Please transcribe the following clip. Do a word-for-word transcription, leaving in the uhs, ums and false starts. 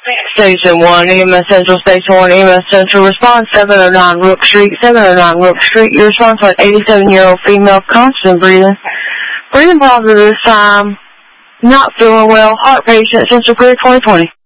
Station one, E M S Central, Station one, E M S Central, response seven oh nine Rook Street, seven oh nine Rook Street. Your response was eighty-seven-year-old female, constant breathing. Breathing positive this time, not feeling well, heart patient, Central Clear twenty twenty.